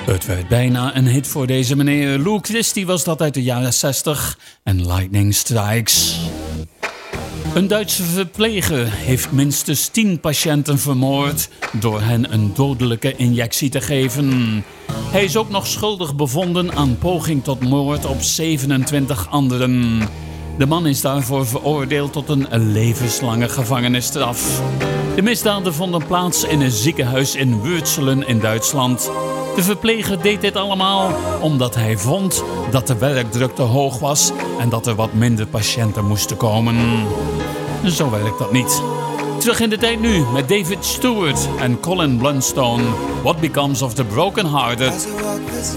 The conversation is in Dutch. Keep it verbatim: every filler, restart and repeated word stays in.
Het werd bijna een hit voor deze meneer. Lou Christie was dat uit de jaren zestig en Lightning Strikes. Een Duitse verpleger heeft minstens tien patiënten vermoord door hen een dodelijke injectie te geven. Hij is ook nog schuldig bevonden aan poging tot moord op zevenentwintig anderen. De man is daarvoor veroordeeld tot een levenslange gevangenisstraf. De misdaden vonden plaats in een ziekenhuis in Würzelen in Duitsland. De verpleger deed dit allemaal omdat hij vond dat de werkdruk te hoog was en dat er wat minder patiënten moesten komen. Zo werkt dat niet. Terug in de tijd nu met David Stewart en Colin Blunstone. What Becomes of the Broken Hearted.